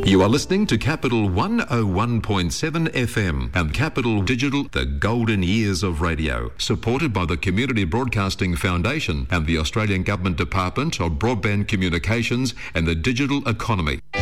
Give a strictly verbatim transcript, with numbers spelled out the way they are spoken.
You are listening to Capital one oh one point seven F M and Capital Digital, the golden years of radio, supported by the Community Broadcasting Foundation and the Australian Government Department of Broadband Communications and the Digital Economy.